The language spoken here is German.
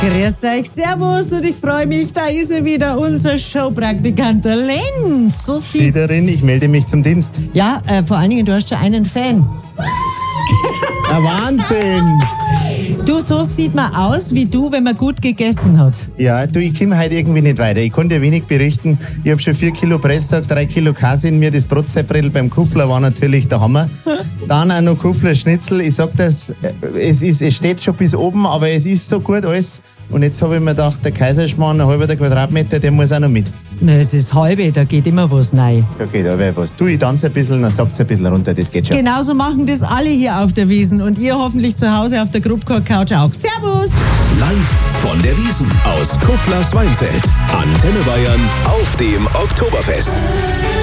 Grüß euch, servus und ich freue mich, da ist er wieder, unser Showpraktikant, der Lenz. So Schiederin, ich melde mich zum Dienst. Ja, vor allen Dingen, du hast schon einen Fan. Ein Wahnsinn! Du, so sieht man aus wie du, wenn man gut gegessen hat. Ja, du, ich komme heute irgendwie nicht weiter. Ich konnte wenig berichten. Ich habe schon 4 Kilo Presssack, 3 Kilo Käse in mir. Das Brotzeit-Brettel beim Kuffler war natürlich der Hammer. Dann auch noch Kuffler Schnitzel. Ich sag das, es steht schon bis oben, aber es ist so gut alles. Und jetzt habe ich mir gedacht, der Kaiserschmarrn, ein halber Quadratmeter, der muss auch noch mit. Na, es ist halbe, da geht immer was rein. Da geht aber was. Du, ich tanze ein bisschen, dann sagt's ein bisschen runter, das geht schon. Genauso machen das alle hier auf der Wiesn und ihr hoffentlich zu Hause auf der Grubkoch-Couch auch. Servus! Live von der Wiesn aus Kufflers Weinzelt. Antenne Bayern auf dem Oktoberfest.